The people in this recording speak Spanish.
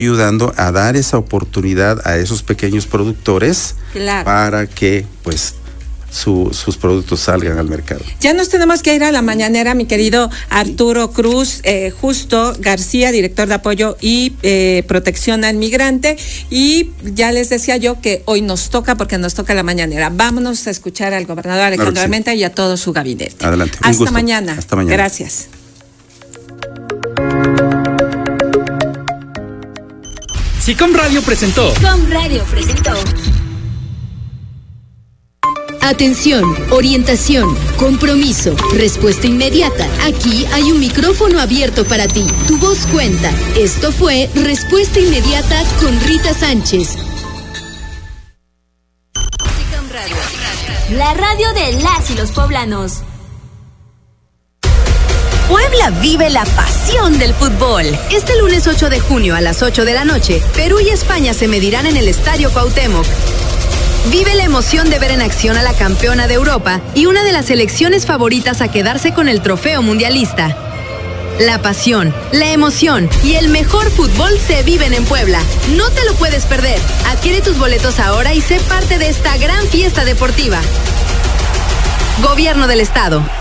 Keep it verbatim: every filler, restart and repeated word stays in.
ayudando a dar esa oportunidad a esos pequeños productores, claro, para que pues Su, sus productos salgan al mercado. Ya nos tenemos que ir a la mañanera, mi querido Arturo Cruz, eh, Justo García, director de apoyo y eh, protección al migrante, y ya les decía yo que hoy nos toca porque nos toca la mañanera. Vámonos a escuchar al gobernador Alejandro claro Armenta sí. y a todo su gabinete. Adelante. Hasta gusto. mañana. Hasta mañana. Gracias. SICOM Radio presentó. SICOM Radio presentó. Atención, orientación, compromiso, respuesta inmediata. Aquí hay un micrófono abierto para ti. Tu voz cuenta. Esto fue Respuesta Inmediata con Rita Sánchez. SICOM Radio, la radio de las y los poblanos. Puebla vive la pasión del fútbol. Este lunes ocho de junio a las ocho de la noche, Perú y España se medirán en el Estadio Cuauhtémoc. Vive la emoción de ver en acción a la campeona de Europa y una de las selecciones favoritas a quedarse con el trofeo mundialista. La pasión, la emoción y el mejor fútbol se viven en Puebla. No te lo puedes perder. Adquiere tus boletos ahora y sé parte de esta gran fiesta deportiva. Gobierno del Estado.